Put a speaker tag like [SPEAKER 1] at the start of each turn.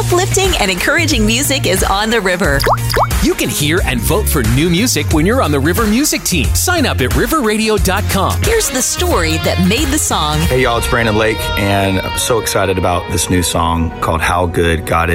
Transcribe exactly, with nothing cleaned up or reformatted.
[SPEAKER 1] Uplifting and encouraging music is on the river.
[SPEAKER 2] You can hear and vote for new music when you're on the River Music team. Sign up at river radio dot com.
[SPEAKER 1] Here's the story that made the song.
[SPEAKER 3] Hey, y'all, it's Brandon Lake, and I'm so excited about this new song called How Good God Is.